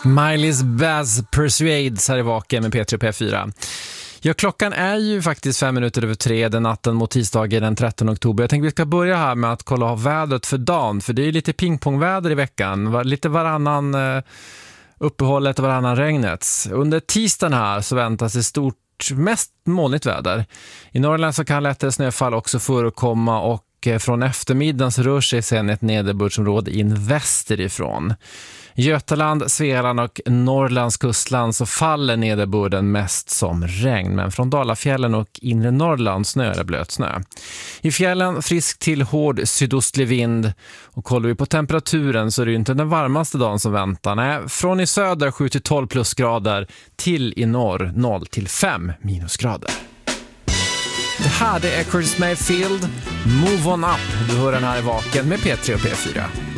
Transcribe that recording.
Miley's Baz Persuades här i Vaken med P3 och P4. Ja, klockan är ju faktiskt 5 minuter över 3 den natten mot tisdagen den 13 oktober. Jag tänkte vi ska börja här med att kolla av vädret för dagen. För det är ju lite pingpongväder i veckan. Lite varannan uppehållet och varannan regnet. Under tisdagen här så väntas det stort, mest molnigt väder. I Norrland så kan lättare snöfall också förekomma och från eftermiddagen så rör sig sen ett nederbördsområde in västerifrån. Götaland, Svealand och Norrlands kustland så faller nederbörden mest som regn, men från Dalafjällen och inre Norrland snö eller blöt snö. I fjällen frisk till hård sydostlig vind, och kollar vi på temperaturen så är det ju inte den varmaste dagen som väntar. Nej, från i söder 7-12 plusgrader till i norr 0-5 minusgrader. Det här är Curtis Mayfield, Move On Up. Du hör den här i Vaken med P3 och P4.